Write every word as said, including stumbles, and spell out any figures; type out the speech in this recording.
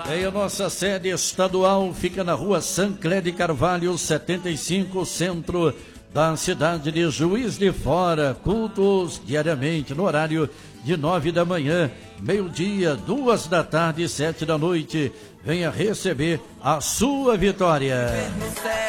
E a nossa sede estadual fica na rua Sancler de Carvalho, setenta e cinco, centro da cidade de Juiz de Fora. Cultos diariamente no horário de nove da manhã, meio-dia, duas da tarde e sete da noite. Venha receber a sua vitória.